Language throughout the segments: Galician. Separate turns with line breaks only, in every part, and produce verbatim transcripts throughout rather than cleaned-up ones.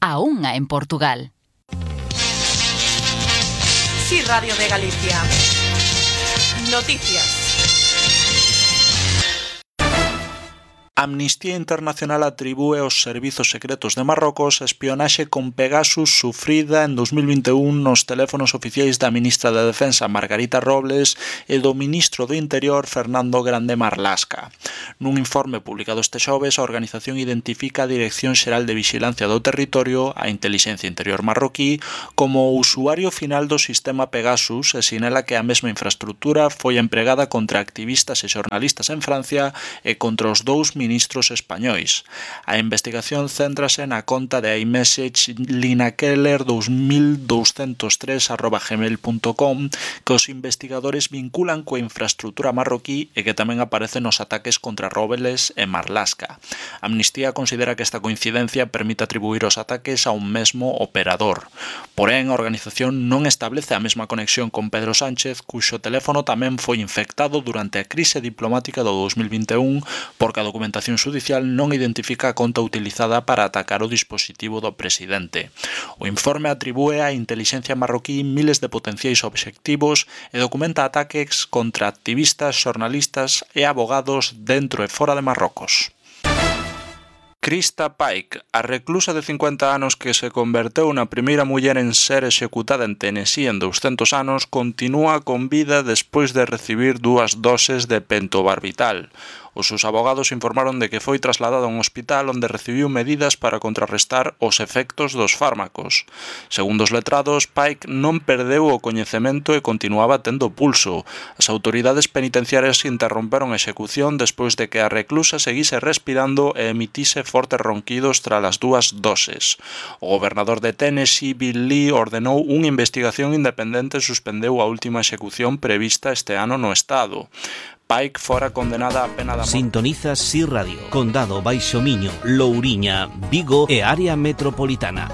a unha en Portugal.
Sí, Radio de Galicia. Noticias.
Amnistía Internacional atribúe aos servizos secretos de Marrocos a espionaxe con Pegasus sufrida en dos mil vinte e un nos teléfonos oficiais da ministra de Defensa Margarita Robles e do ministro do Interior Fernando Grande Marlasca. Nun informe publicado este xoves, a organización identifica a Dirección Xeral de Vixilancia do Territorio, a Intelixencia Interior marroquí, como o usuario final do sistema Pegasus e sinala que a mesma infraestructura foi empregada contra activistas e xornalistas en Francia e contra os dous ministros ministros españois. A investigación céntrase na conta de iMessage linakeller dos mil douscentos tres arroba gmail punto com que os investigadores vinculan coa infraestructura marroquí e que tamén aparece nos ataques contra Robles e Marlasca. Amnistía considera que esta coincidencia permite atribuir os ataques a un mesmo operador. Porén, a organización non establece a mesma conexión con Pedro Sánchez, cuxo teléfono tamén foi infectado durante a crise diplomática do dos mil vinte e un porque a documentación A Administración Judicial non identifica a conta utilizada para atacar o dispositivo do presidente. O informe atribúe á intelixencia marroquí miles de potenciais obxectivos e documenta ataques contra activistas, xornalistas e abogados dentro e fora de Marrocos. Krista Paik, a reclusa de cincuenta anos que se converteu na primeira muller en ser executada en Tennessee en douscentos anos, continúa con vida despois de recibir dúas doses de pentobarbital. Os seus abogados informaron de que foi trasladado a un hospital onde recibiu medidas para contrarrestar os efectos dos fármacos. Segundo os letrados, Paik non perdeu o coñecemento e continuaba tendo pulso. As autoridades penitenciarias interromperon a execución despois de que a reclusa seguise respirando e emitise fortes ronquidos tras as dúas doses. O gobernador de Tennessee, Bill Lee, ordenou unha investigación independente e suspendeu a última execución prevista este ano no estado. Paik fora condenada a pena da morte.
Sintonizas S I Radio, Condado Baixo Miño, Louriña, Vigo e área metropolitana.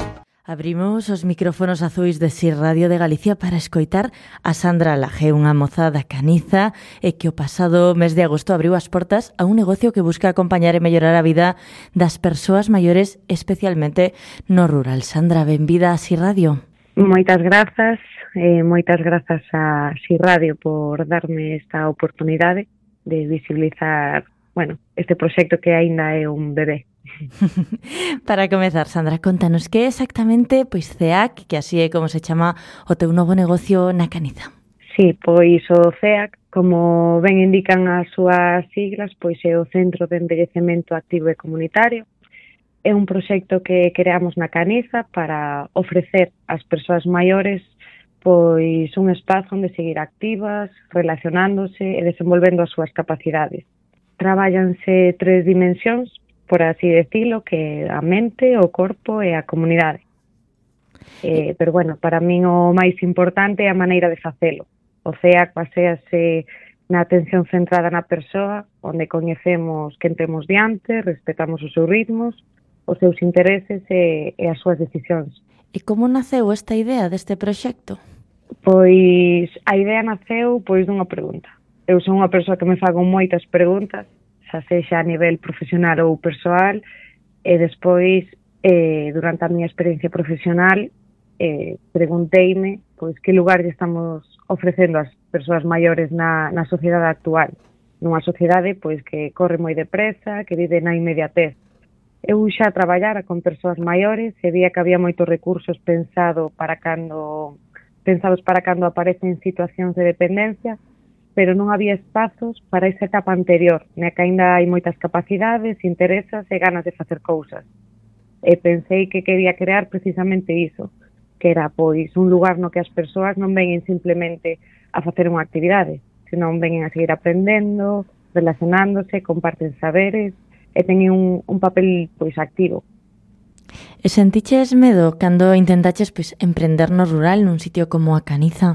Abrimos os micrófonos azuis de S I Radio de Galicia para escoitar a Sandra Laje, unha moza da Caniza e que o pasado mes de agosto abriu as portas a un negocio que busca acompañar e mellorar a vida das persoas maiores, especialmente no rural. Sandra, benvida a S I Radio.
Moitas grazas. Eh, moitas grazas a S I Radio por darme esta oportunidade de visibilizar, bueno, este proxecto que aínda é un bebé.
Para comezar, Sandra, contanos que é exactamente pois C E A C, que así é como se chama o teu novo negocio na Caniza.
Sí, pois o C E A C, como ben indican as súas siglas, pois é o Centro de Envellecemento Activo e Comunitario. É un proxecto que creamos na Caniza para ofrecer ás persoas maiores pois un espazo onde seguir activas, relacionándose e desenvolvendo as súas capacidades. Traballanse tres dimensións, por así decirlo, que a mente, o corpo e a comunidade. Eh, pero, bueno, para min o máis importante é a maneira de facelo. O C E A C baséase na atención centrada na persoa, onde coñecemos quen temos diante, respetamos os seus ritmos, os seus intereses e, e as súas decisións.
E como naceu esta idea deste proxecto?
Pois a idea naceu pois dunha pregunta. Eu son unha persoa que me fago moitas preguntas, xa sexa a nivel profesional ou persoal, e despois, eh, durante a miña experiencia profesional, eh, pregunteime pois que lugar lle estamos ofrecendo ás persoas maiores na, na sociedade actual. Nunha sociedade pois que corre moi depresa, que vive na inmediatez. Eu xa traballara con persoas maiores e vía que había moitos recursos pensado para cando, pensados para cando aparecen situacións de dependencia, pero non había espazos para esa etapa anterior, na que ainda hai moitas capacidades, interesas e ganas de facer cousas. E pensei que quería crear precisamente iso, que era pois un lugar no que as persoas non veñen simplemente a facer unha actividade, senón veñen a seguir aprendendo, relacionándose, comparten saberes, e teñen un, un papel pois activo.
E sentiches medo cando intentaches pois emprender no rural nun sitio como a Caniza?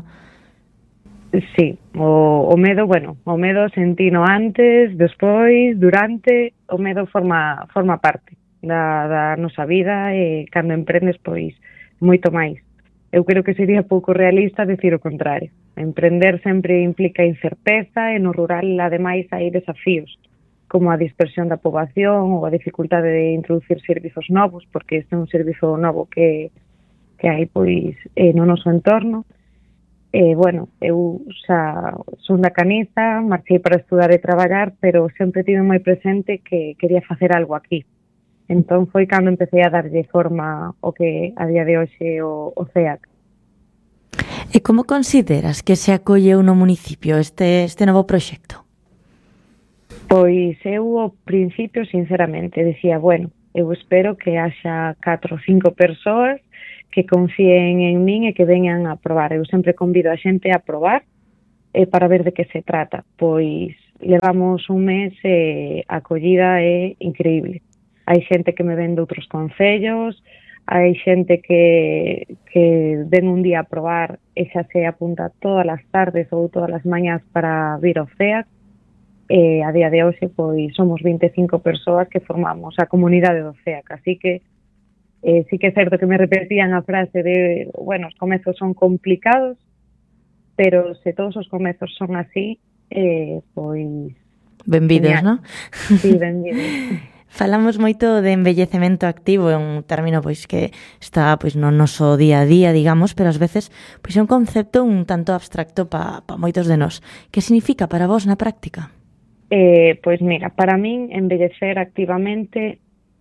Sí, o, o medo, bueno, o medo sentino antes, despois, durante, o medo forma forma parte da, da nosa vida e cando emprendes pois moito máis. Eu creo que sería pouco realista decir o contrario. Emprender sempre implica incerteza e no rural ademais hai desafíos. como a dispersión da poboación ou a dificultade de introducir servizos novos, porque este é un servizo novo que, que hai pois eh, no noso entorno. E, bueno, eu xa son da Caniza, marchei para estudar e traballar, pero sempre tive moi presente que quería facer algo aquí. Entón foi cando empecé a darlle forma o que a día de hoxe o, o C E A C.
E como consideras que se acolleu no municipio este, este novo proxecto?
Pois eu ao principio, sinceramente, decía, bueno, eu espero que haxa catro ou cinco persoas que confíen en min e que veñan a probar. Eu sempre convido a xente a probar eh, para ver de que se trata. Pois levamos un mes e a acollida é increíble. Hai xente que me ven de outros concellos, hai xente que, que ven un día a probar e xa se apunta todas as tardes ou todas as mañas para vir ao C E A C. E a día de hoxe pois somos vinte e cinco persoas que formamos a comunidade do C E A C, así que eh, sí que é certo que me repetían a frase de, bueno, os comezos son complicados, pero se todos os comezos son así, eh, pois...
Benvidos, non?
Sí, benvidos.
Falamos moito de envellecemento activo, é un término pois que está pois no noso día a día, digamos, pero ás veces pois é un concepto un tanto abstracto para pa moitos de nós. Que significa para vos na práctica?
Eh, pois mira, para min envellecer activamente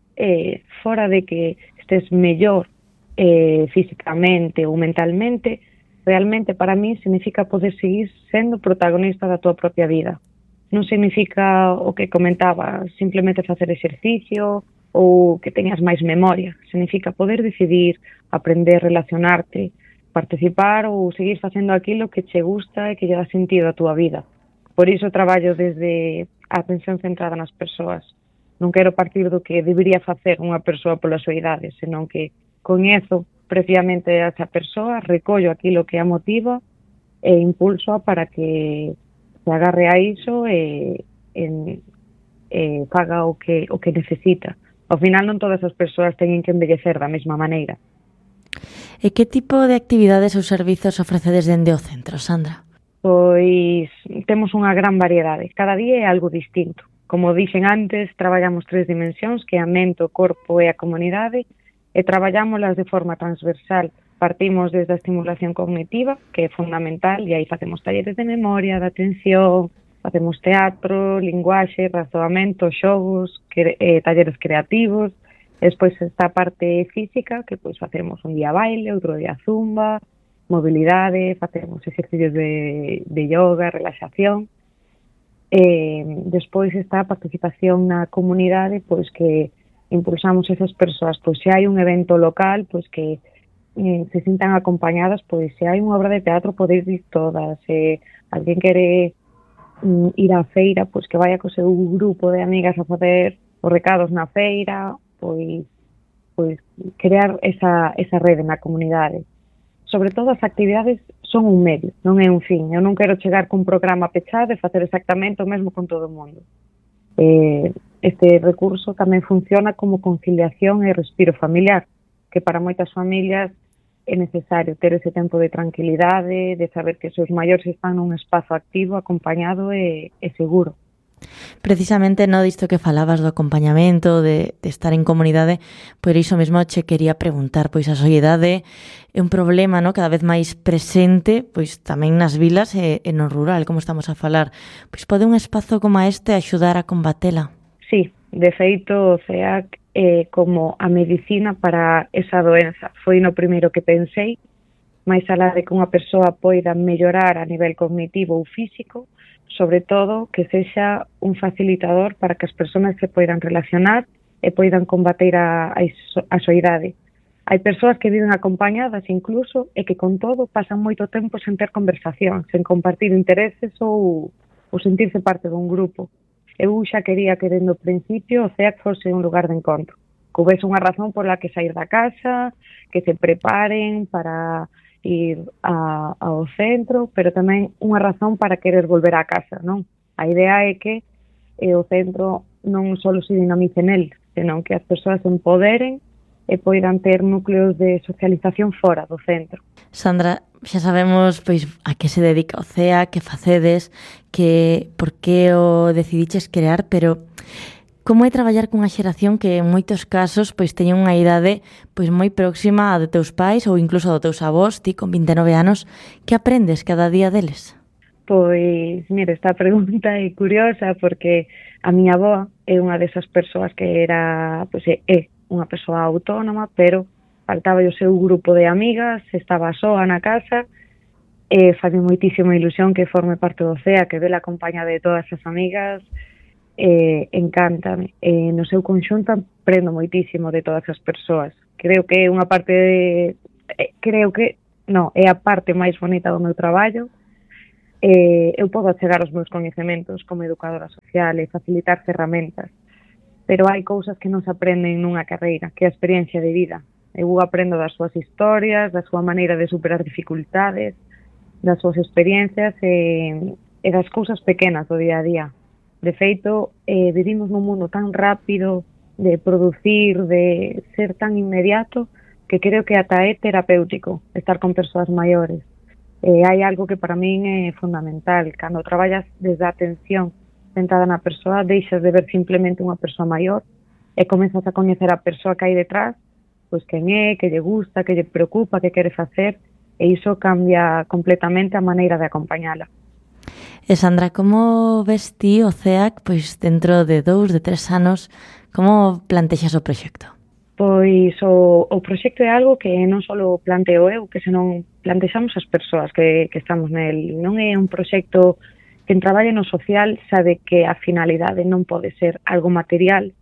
eh, fora de que estés mellor eh, físicamente ou mentalmente, realmente para min significa poder seguir sendo protagonista da tua propia vida. Non significa o que comentaba, simplemente facer exercicio ou que teñas máis memoria. Significa poder decidir, aprender, relacionarte, participar ou seguir facendo aquilo que che gusta e que lle dá sentido á túa vida. Por iso traballo desde a atención centrada nas persoas. Non quero partir do que debería facer unha persoa pola súa idade, senón que coñezo previamente a esa persoa, recollo aquilo que a motiva e impulso para que se agarre a iso e, e, e faga o que, o que necesita. Ao final non todas as persoas teñen que envellecer da mesma maneira.
E que tipo de actividades ou servizos ofrecedes dende o centro, Sandra?
Pois temos unha gran variedade. Cada día é algo distinto. Como dixen antes, traballamos tres dimensións, que é a mente, o corpo e a comunidade, e traballámolas de forma transversal. Partimos desde a estimulación cognitiva, que é fundamental, e aí facemos talleres de memoria, de atención, facemos teatro, linguaxe, razoamento, xogos, cre- eh, talleres creativos. Despois está a parte física, que pois facemos un día baile, outro día zumba, mobilidade, facemos exercicios de, de yoga, relaxación. Eh, despois está a participación na comunidade, pois que impulsamos esas persoas, pois se hai un evento local, pois que eh, se sintan acompañadas, pois se hai unha obra de teatro poder ir todas, se alguén quere mm, ir á feira, pois que vaya co seu grupo de amigas a facer os recados na feira, pois, pois crear esa, esa rede na comunidade. Sobre todo as actividades son un medio, non é un fin. Eu non quero chegar cun programa pechado e facer exactamente o mesmo con todo o mundo. Eh, este recurso tamén funciona como conciliación e respiro familiar, que para moitas familias é necesario ter ese tempo de tranquilidade, de saber que os seus maiores están nun espazo activo, acompañado e, e seguro.
Precisamente no disto que falabas do acompañamento, de, de estar en comunidade, por iso mesmo che quería preguntar, pois a soidade é un problema, no, cada vez máis presente, pois tamén nas vilas e, e no rural, como estamos a falar. Pois pode un espazo como este axudar a combatela?
Sí, de feito o C E A C é como a medicina para esa doenza. Foi no primeiro que pensei, máis alá de que unha persoa poida mellorar a nivel cognitivo ou físico, sobre todo que sexa un facilitador para que as persoas se poidan relacionar e poidan combater a, a soidade. Hai persoas que viven acompañadas incluso e que con todo pasan moito tempo sen ter conversación, sen compartir intereses ou, ou sentirse parte dun grupo. Eu xa quería que dende o principio o C E A C fose un lugar de encontro, que houvese unha razón pola que sair da casa, que se preparen para ir a, ao centro, pero tamén unha razón para querer volver á casa, non? A idea é que eh, o centro non só se dinamice nel, senón que as persoas se empoderen e poidan ter núcleos de socialización fora do centro.
Sandra, xa sabemos pois a que se dedica o C E A, que facedes, que por que o decidiches crear, pero como é traballar cunha xeración que en moitos casos pois teñen unha idade pois moi próxima a de teus pais ou incluso a dos teus avós, ti con vinte e nove anos, que aprendes cada día deles?
Pois, mire, esta pregunta é curiosa porque a miña avó é unha desas persoas que era, pois é, é unha persoa autónoma, pero faltaba o seu grupo de amigas, estaba soa na casa, e fai moitísima ilusión que forme parte do C E A, que ve la compañía de todas as amigas, eh, encántame. Eh, no seu conxunto aprendo moitísimo de todas as persoas. Creo que é unha parte de... Eh, creo que, no, é a parte máis bonita do meu traballo. Eh, eu podo achegar os meus coñecementos como educadora social e facilitar ferramentas, pero hai cousas que non se aprenden nunha carreira, que é a experiencia de vida. Eu aprendo das súas historias, da súa maneira de superar dificultades, das súas experiencias e, e das cousas pequenas do día a día. De feito, eh, vivimos nun mundo tan rápido de producir, de ser tan inmediato, que creo que ata é terapéutico estar con persoas maiores. Eh, hai algo que para min é fundamental. Cando traballas desde a atención centrada na persoa, deixas de ver simplemente unha persoa maior e comezas a coñecer a persoa que hai detrás, pois quen é, que lle gusta, que lle preocupa, que quere facer, e iso cambia completamente a maneira de acompañala.
E Sandra, como ves ti o C E A C pois dentro de dous, de tres anos, como plantexas o proxecto?
Pois o, o proxecto é algo que non só planteo eu, que senón plantexamos as persoas que, que estamos nel. Non é un proxecto que en traballe no social sabe que a finalidade non pode ser algo material,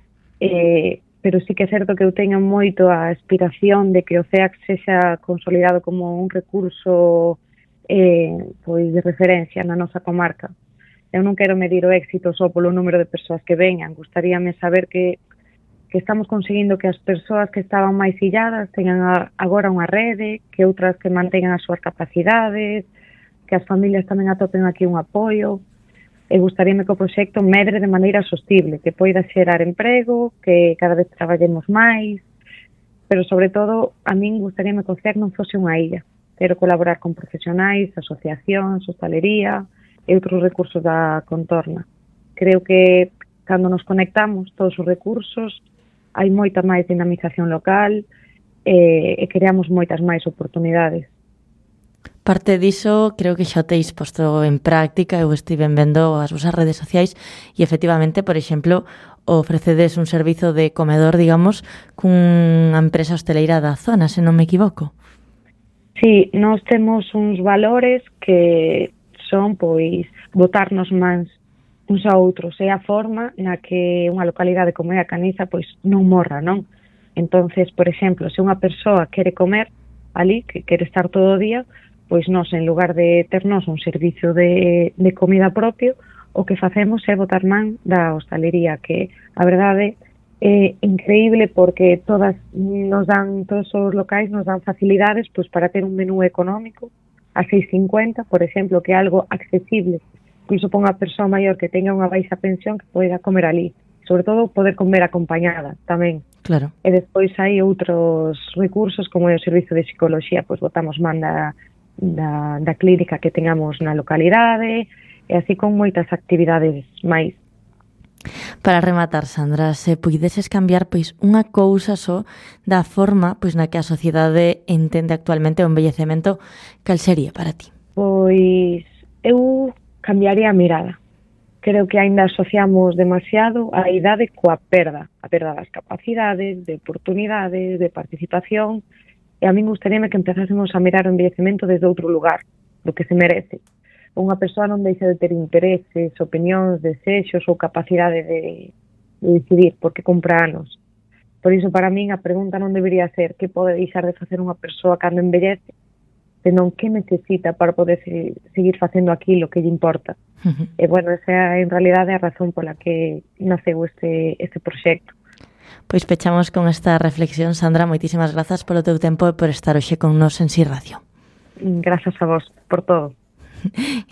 eh, pero sí que é certo que eu teño moito a aspiración de que o C E A C sexa consolidado como un recurso eh, pois de referencia na nosa comarca. Eu non quero medir o éxito só polo número de persoas que veñan, gustaríame saber que, que estamos conseguindo que as persoas que estaban máis illadas teñan a, agora unha rede, que outras que mantengan as súas capacidades, que as familias tamén atopen aquí un apoio, e gustaríame que o proxecto medre de maneira sostible, que poida xerar emprego, que cada vez traballemos máis, pero sobre todo a min gustaríame que o C E A C non fose unha illa. Quero colaborar con profesionais, asociacións, hostalería e outros recursos da contorna. Creo que cando nos conectamos todos os recursos hai moita máis dinamización local e, e creamos moitas máis oportunidades.
Parte diso, creo que xa o teis posto en práctica, eu estive vendo as vosas redes sociais e efectivamente, por exemplo, ofrecedes un servizo de comedor, digamos, cunha empresa hosteleira da zona, se non me equivoco.
Sí, nós temos uns valores que son, pois, botarnos mans uns a outros. É a forma na que unha localidade como é a Caniza, pois, non morra, non? Entonces, por exemplo, se unha persoa quere comer ali, que quere estar todo o día, pois nós, en lugar de ternos un servicio de, de comida propio, o que facemos é botar man da hostalería, que a verdade é increíble porque todas nos dan, todos os locais nos dan facilidades pois para ter un menú económico a seis cincuenta, por exemplo, que é algo accesible, incluso para unha persoa maior que tenga unha baixa pensión que poida comer ali, sobre todo poder comer acompañada tamén.
Claro.
E despois hai outros recursos como é o servizo de psicología, pois botamos man da, da, da clínica que tengamos na localidade e así con moitas actividades máis.
Para rematar, Sandra, se puideses cambiar pois unha cousa só da forma pois na que a sociedade entende actualmente o envellecemento, cal sería para ti?
Pois eu cambiaría a mirada. Creo que aínda asociamos demasiado a idade coa perda, a perda das capacidades, de oportunidades, de participación, e a min gustaríame que empezásemos a mirar o envellecemento desde outro lugar, do que se merece. Unha persoa non deixa de ter intereses, opinións, desexos ou capacidade de, de decidir por que compra anos. Por iso, para min, a pregunta non debería ser que pode deixar de facer unha persoa cando envellece, senón que necesita para poder se, seguir facendo aquilo que lle importa. Uh-huh. E, bueno, esa é, en realidade, a razón pola que naceu este, este proxecto.
Pois pechamos con esta reflexión, Sandra. Moitísimas grazas polo teu tempo e por estar hoxe con nos en Si Radio.
Grazas a vos por todo.